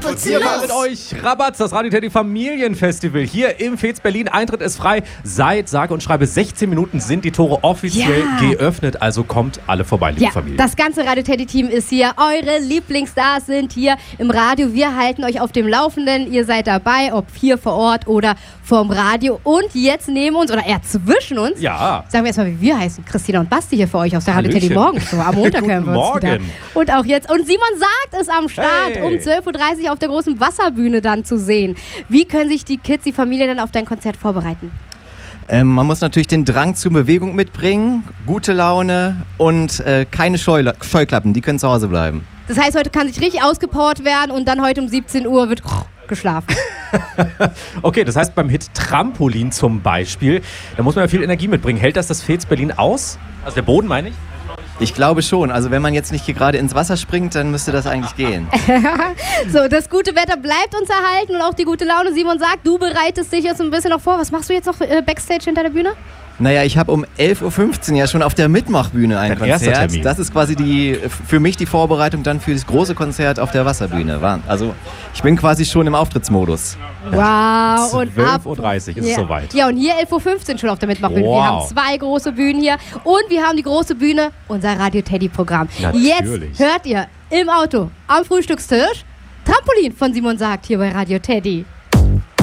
Hier war mit euch Rabatz, das Radio Teddy Familienfestival hier im Fez Berlin. Eintritt ist frei. Seit sage und schreibe 16 Minuten sind die Tore offiziell geöffnet. Also kommt alle vorbei, liebe Familie. Das ganze Radio Teddy Team ist hier. Eure Lieblingsstars sind hier im Radio. Wir halten euch auf dem Laufenden. Ihr seid dabei, ob hier vor Ort oder vorm Radio. Und jetzt neben uns, oder eher zwischen uns, sagen wir erstmal, wie wir heißen. Christina und Basti hier für euch aus der Radio Teddy Morgenshow. Am Montag hören wir uns wieder. Und auch jetzt. Und Simon Sagt ist am Start, um 12.30 Uhr auf der großen Wasserbühne dann zu sehen. Wie können sich die Kids, die Familie dann auf dein Konzert vorbereiten? Man muss natürlich den Drang zur Bewegung mitbringen, gute Laune und keine Scheuklappen, die können zu Hause bleiben. Das heißt, heute kann sich richtig ausgepowert werden und dann heute um 17 Uhr wird geschlafen. Okay, das heißt beim Hit Trampolin zum Beispiel, da muss man ja viel Energie mitbringen. Hält das Fez Berlin aus? Also der Boden, meine ich? Ich glaube schon. Also wenn man jetzt nicht hier gerade ins Wasser springt, dann müsste das eigentlich gehen. So, das gute Wetter bleibt uns erhalten und auch die gute Laune. Simon Sagt, du bereitest dich jetzt ein bisschen noch vor. Was machst du jetzt noch Backstage hinter der Bühne? Naja, ich habe um 11.15 Uhr ja schon auf der Mitmachbühne ein Konzert. Das ist quasi für mich die Vorbereitung dann für das große Konzert auf der Wasserbühne. Also ich bin quasi schon im Auftrittsmodus. Wow. Und 12.30 Uhr ist es soweit. Ja, und hier 11.15 Uhr schon auf der Mitmachbühne. Wow. Wir haben 2 große Bühnen hier und wir haben die große Bühne, unser Radio Teddy Programm. Natürlich. Jetzt hört ihr im Auto am Frühstückstisch Trampolin von Simon Sagt hier bei Radio Teddy.